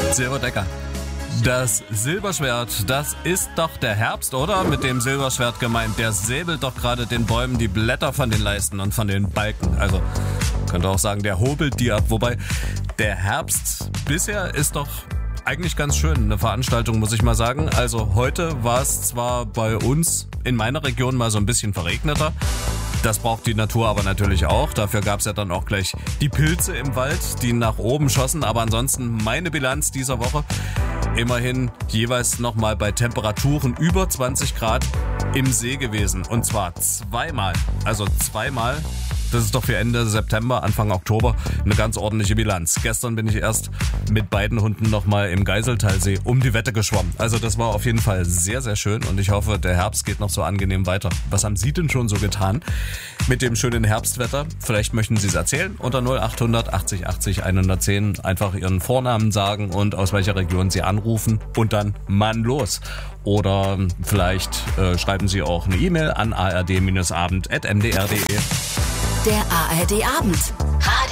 Silberdecker. Das Silberschwert, das ist doch der Herbst, oder? Mit dem Silberschwert gemeint. Der säbelt doch gerade den Bäumen die Blätter von den Leisten und von den Balken. Also, könnte auch sagen, der hobelt die ab. Wobei, der Herbst bisher ist doch eigentlich ganz schön eine Veranstaltung, muss ich mal sagen. Also heute war es zwar bei uns in meiner Region mal so ein bisschen verregneter. Das braucht die Natur aber natürlich auch. Dafür gab es ja dann auch gleich die Pilze im Wald, die nach oben schossen. Aber ansonsten meine Bilanz dieser Woche: immerhin jeweils nochmal bei Temperaturen über 20 Grad im See gewesen. Und zwar zweimal. Also zweimal. Das ist doch für Ende September, Anfang Oktober eine ganz ordentliche Bilanz. Gestern bin ich erst mit beiden Hunden nochmal im Geiseltalsee um die Wette geschwommen. Also das war auf jeden Fall sehr, sehr schön und ich hoffe, der Herbst geht noch so angenehm weiter. Was haben Sie denn schon so getan mit dem schönen Herbstwetter? Vielleicht möchten Sie es erzählen. Unter 0800 80 80 110 einfach Ihren Vornamen sagen und aus welcher Region Sie anrufen und dann Mann los. Oder vielleicht schreiben Sie auch eine E-Mail an ard-abend@mdr.de. Der ARD Abend.